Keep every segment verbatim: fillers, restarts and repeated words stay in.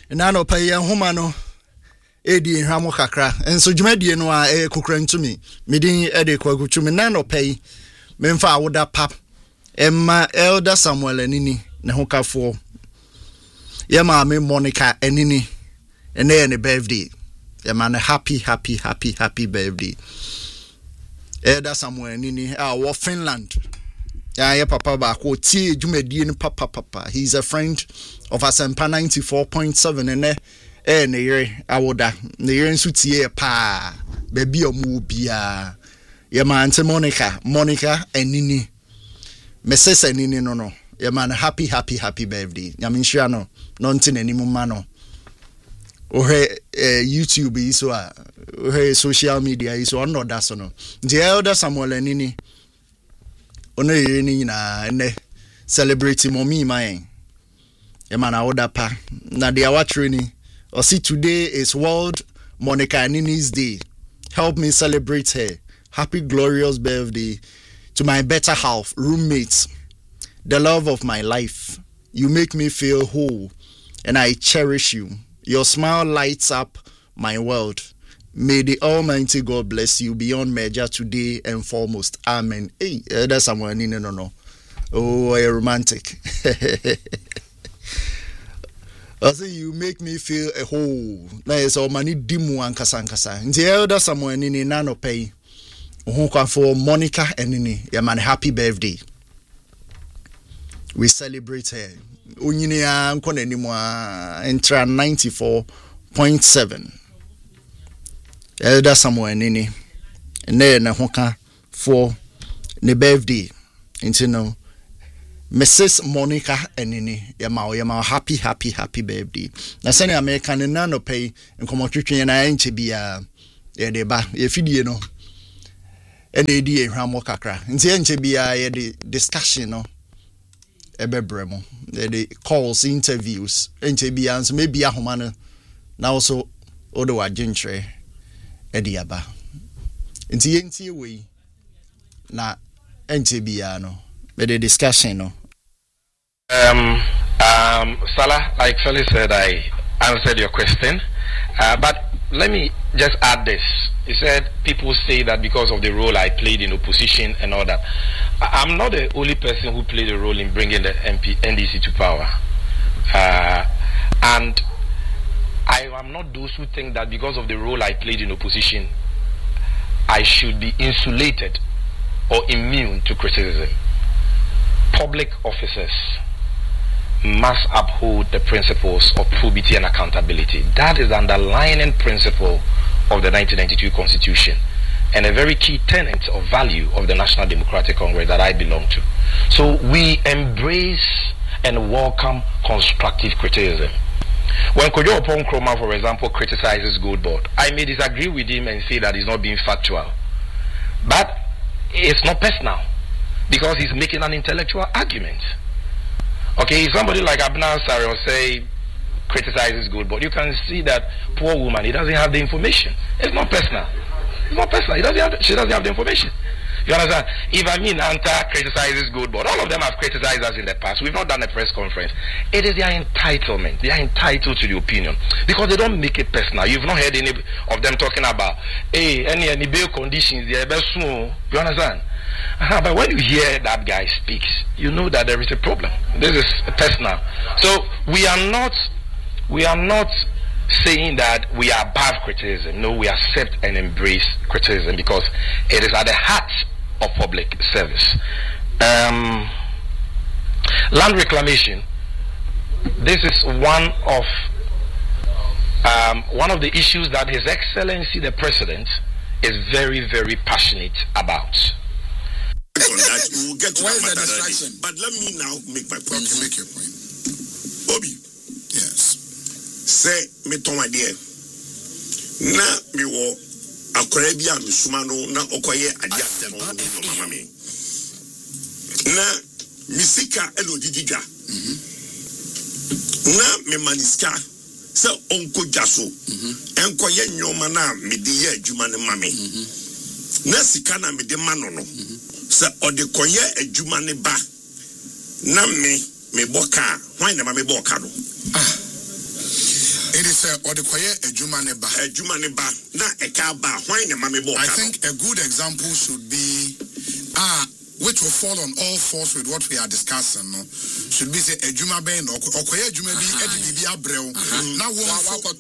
na no pay homa no edi nhamo kakra enso dwumadie no a e kokra ntumi medin e de kwakutumi na no pay memfa awoda pap emma elder Samuel Anini ne hokafo ye ma me Monica Anini ene ne birthday ye ma ne happy happy happy happy birthday elder Samuel Anini a wo Finland ya ye papa ba ko tie dwumadie no papa papa he's a friend of Asempa ninety-four point seven ene eh ne yere awoda ne yere nso tie pa baby omu bia ye ma ante Monica Monica Anini Missus Anini no no ye man happy happy happy birthday nyamenhia no no ntin animu ma no ohe YouTube iso a ohe social media iso on no da so no the elder Samuel Anini ono yere ni na ne celebrate mommy man ye man awoda pa na dia watching ni or see today is World Monica Anini's Day. Help me celebrate her. Happy glorious birthday to my better half, roommates, the love of my life. You make me feel whole and I cherish you. Your smile lights up my world. May the Almighty God bless you beyond measure today and foremost. Amen. Hey, that's someone in no no. Oh, a romantic. I say you make me feel a whole. Na so mani dimu ankasa ankasa. Nti elder Samuel Anini na no pay. Ohun for Monica Anini. Ya man happy birthday. We celebrate her. Onyini ya nko na nimu a entra ninety-four point seven. Elder Samuel Anini. Ne na hoka for ne birthday. Nti no Missus Monica Anini, yama yama happy happy happy birthday. Na sene American na no pay nkomo twetwe na enche bia ye de ba ye fidie no. Ene di ehwamo kakra. Nti enche bia ye de discussion no. Ebebre mo. Ye de calls interviews. Enche bia nso maybe ahoma no. Na also odo wagentre e di aba. Nti ye ntie we na enche bia no. But the discussion, no. Um, um, Salah, like Felix said, I answered your question. Uh, but let me just add this. He said people say that because of the role I played in opposition and all that. I'm not the only person who played a role in bringing the M P, N D C to power. Uh, and I am not those who think that because of the role I played in opposition, I should be insulated or immune to criticism. Public officers must uphold the principles of probity and accountability. That is the underlying principle of the nineteen ninety-two Constitution and a very key tenet of value of the National Democratic Congress that I belong to. So we embrace and welcome constructive criticism. When Kojo Oppong Nkrumah, for example, criticizes Gold Board, I may disagree with him and say that he's not being factual. But it's not personal, because he's making an intellectual argument. Okay, if somebody like Abner Sari or say criticizes Gold Board, you can see that poor woman, he doesn't have the information. It's not personal. It's not personal. He doesn't have the, she doesn't have the information. You understand? If I mean Anta criticizes Gold Board, all of them have criticized us in the past. We've not done a press conference. It is their entitlement. They are entitled to the opinion because they don't make it personal. You've not heard any of them talking about, hey, any any bail conditions. They are best. You understand? Uh-huh, but when you hear that guy speaks, you know that there is a problem. This is personal. So we are not, we are not saying that we are above criticism. No, we accept and embrace criticism because it is at the heart of public service. Um, land reclamation. This is one of um, one of the issues that His Excellency the President is very, very passionate about. On that, we will get to that matter already. But let me now make my point. Okay, make your point. Bobby. Yes. Say me to my dear. Na me wo akora bia me suma no na okoye ade atem no mama me. Na misika elo dididwa. Mhm. Na me maniska se onko jaso. Mhm. Enkoye nyoma na me de ye adwuma ne mame. Mhm. Na sika na me de mano no. Mhm. Se ode koye adwuma ne ba na me me boka hwan na me boka no. Ah. it is uh, or the quiet a Jumaneba. A Jumaneba, not a caba, why a mammy boy. I think a good example should be ah. which will fall on all fours with what we are discussing, no? Should be say a Juma Ben or Koya Juma be Eddie Bibia Abreu. Now, what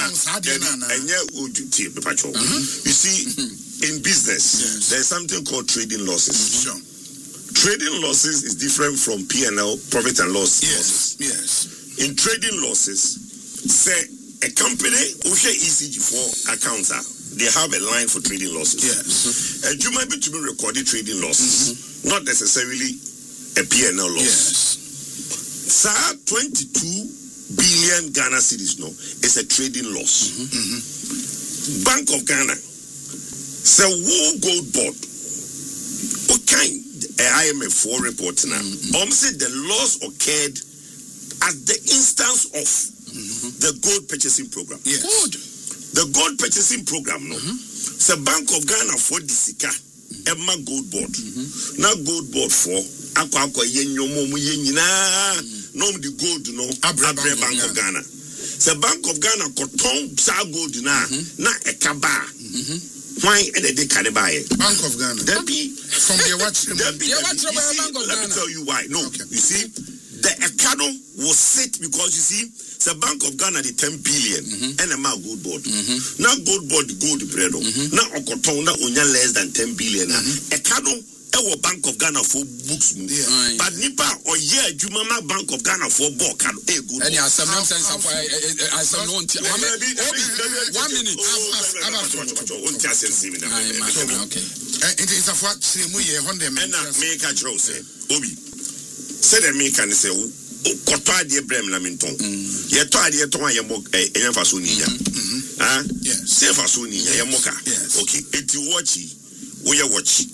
you see, in business, there's something called trading losses. Sure. Trading losses is different from P and L, profit and loss. Yes, yes. In trading losses, say a company, Osha E C G for accounts are. They have a line for trading losses. Yes. And you might be to be recorded trading losses, mm-hmm. not necessarily a P and L loss. Yes. Sir, twenty-two billion Ghana cedis no, is a trading loss. Mm-hmm. Mm-hmm. Bank of Ghana, so World Gold Board, what kind I M F four report now? Mm-hmm. Um, said the loss occurred at the instance of mm-hmm. the gold purchasing program. Yes. Good. The gold purchasing program, no. Mm-hmm. So Bank of Ghana for the Sika, Emma Gold Board. Mm-hmm. Now Gold Board for Aqua Aqua Yenyo Momu Yenina, no the gold, no, Abre Bank, Bank of Ghana. So Bank of Ghana Cotton Sa Gold na, na Ekaba. Why and they can buy it? Bank of Ghana. That be from the watch. Let me tell you why. No, okay. You see, the Ekado will sit because you see. The Bank of Ghana the ten billion mm-hmm. and a ma gold board. Mm-hmm. Now gold board gold bread. Mm-hmm. Now okoton na onya less than ten billion. Mm-hmm. A cano ewo Bank of Ghana for books. Yeah. Right. But nipa or yeah Jumama Bank of Ghana for book cano a good. Any some nonsense of I some no one minute. Okay. It is a fact say mu ye hundred and make a draw say Obi. Say the make and say Koto adie brem la minton. Ye to adie to ye mo e yen faso ni ya. Ah? Yes. Se faso ni ya ye mo ka. Okay. Eti watch wo ye watch.